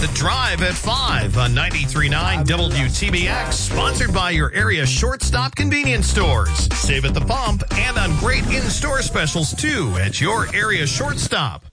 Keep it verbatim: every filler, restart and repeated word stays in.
The Drive at five on ninety-three point nine W T B X, sponsored by your area shortstop convenience stores. Save at the pump and on great in-store specials, too, at your area shortstop.